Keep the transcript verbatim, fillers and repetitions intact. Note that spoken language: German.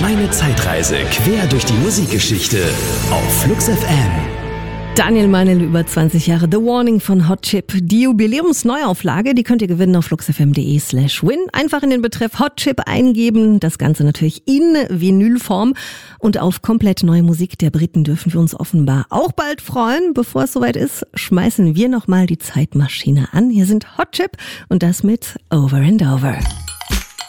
kleine Zeitreise quer durch die Musikgeschichte auf Flux F M. Daniel Meinl, über zwanzig Jahre The Warning von Hot Chip. Die Jubiläumsneuauflage, die könnt ihr gewinnen auf fluxfm.de slash win. Einfach in den Betreff Hot Chip eingeben. Das Ganze natürlich in Vinylform. Und auf komplett neue Musik der Briten dürfen wir uns offenbar auch bald freuen. Bevor es soweit ist, schmeißen wir nochmal die Zeitmaschine an. Hier sind Hot Chip und das mit Over and Over.